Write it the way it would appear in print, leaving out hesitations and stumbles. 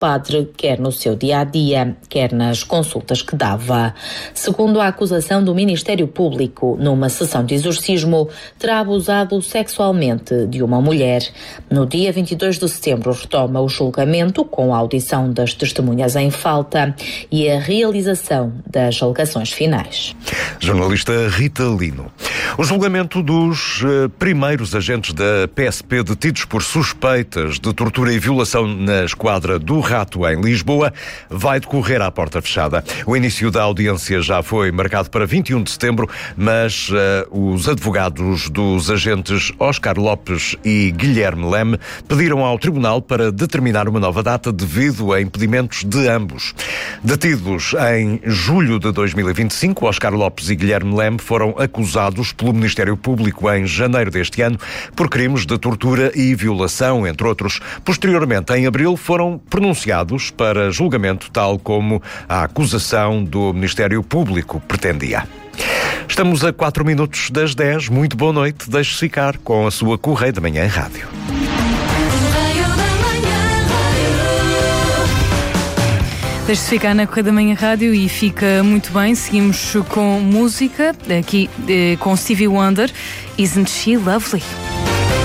padre, quer no seu dia-a-dia, quer nas consultas que dava. Segundo a acusação do Ministério Público, numa sessão de exorcismo, terá abusado sexualmente de uma mulher. No dia 22 de setembro retoma o julgamento, com a audição das testemunhas em falta e a realização das alegações finais. Jornalista Rita Lino. O julgamento dos primeiros agentes da PSP detidos por suspeitas de tortura e violação na esquadra do Rato em Lisboa vai decorrer à porta fechada. O início da audiência já foi marcado para 21 de setembro, mas os advogados dos agentes Óscar Lopes e Guilherme Leme pediram ao tribunal para determinar uma nova data devido a impedimentos de ambos. Detidos em julho de 2025, Óscar Lopes e Guilherme Leme foram acusados pelo Ministério Público em janeiro deste ano por crimes de tortura e violação, entre outros. Posteriormente, em abril, foram pronunciados para julgamento, tal como a acusação do Ministério Público pretendia. Estamos a 4 minutos das 10. Muito boa noite. Deixe-se ficar com a sua Correio da Manhã Rádio. Deixe-se ficar na Correio da Manhã Rádio e fica muito bem. Seguimos com música, aqui com Stevie Wonder. Isn't she lovely?